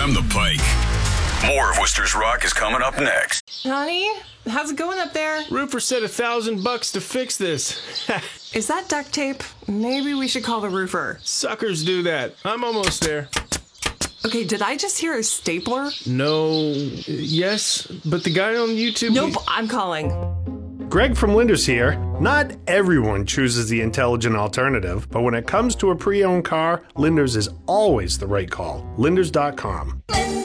FM The Pike. More of Worcester's Rock is coming up next. Honey, how's it going up there? Roofer said $1,000 to fix this. Is that duct tape? Maybe we should call the roofer. Suckers do that. I'm almost there. Okay, did I just hear a stapler? No, yes, but the guy on YouTube... Nope, I'm calling. Greg from Linders here. Not everyone chooses the intelligent alternative, but when it comes to a pre-owned car, Linders is always the right call. Linders.com.